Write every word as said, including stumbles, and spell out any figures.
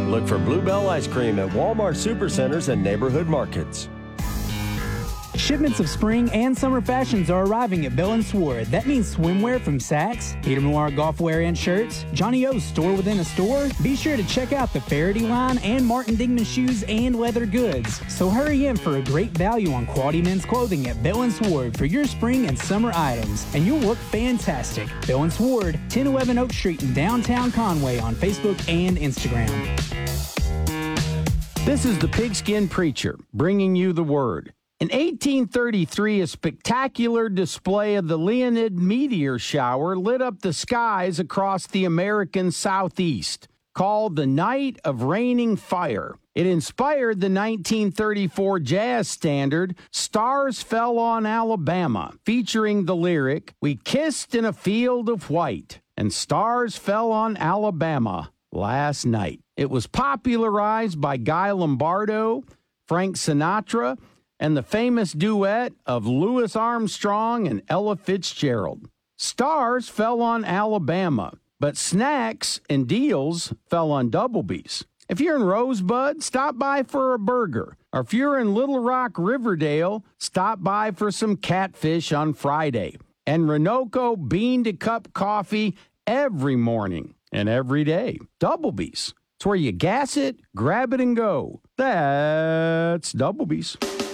Look for Bluebell Ice Cream at Walmart Supercenters and neighborhood markets. Shipments of spring and summer fashions are arriving at Bell and Sword. That means swimwear from Saks, Peter Millar golf wear and shirts, Johnny O's store within a store. Be sure to check out the Faraday line and Martin Dingman shoes and leather goods. So hurry in for a great value on quality men's clothing at Bell and Sword for your spring and summer items, and you'll look fantastic. Bell and Sword, ten eleven Oak Street in downtown Conway on Facebook and Instagram. This is the Pigskin Preacher, bringing you the word. In eighteen thirty-three, a spectacular display of the Leonid meteor shower lit up the skies across the American Southeast, called the Night of Raining Fire. It inspired the nineteen thirty-four jazz standard Stars Fell on Alabama, featuring the lyric, "We kissed in a field of white, and stars fell on Alabama last night." It was popularized by Guy Lombardo, Frank Sinatra, and the famous duet of Louis Armstrong and Ella Fitzgerald. Stars fell on Alabama, but snacks and deals fell on Doublebees. If you're in Rosebud, stop by for a burger. Or if you're in Little Rock, Riverdale, stop by for some catfish on Friday. And Renoco bean-to-cup coffee every morning and every day. Doublebees. It's where you gas it, grab it, and go. That's Doublebees.